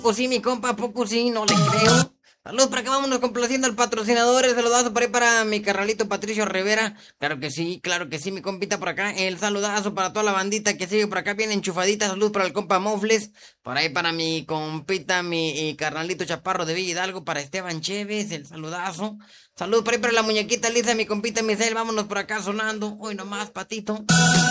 Pues sí, mi compa, ¿a poco sí? No le creo. Saludos para acá, vámonos complaciendo al patrocinador. El saludazo por ahí para mi carnalito Patricio Rivera. Claro que sí, mi compita por acá. El saludazo para toda la bandita que sigue por acá, bien enchufadita. Saludos para el compa Mofles. Por ahí para mi compita, mi carnalito Chaparro de Villa Hidalgo. Para Esteban Chévez, el saludazo. Saludos por ahí para la muñequita Lisa, mi compita Misael. Vámonos por acá sonando. Hoy nomás, patito.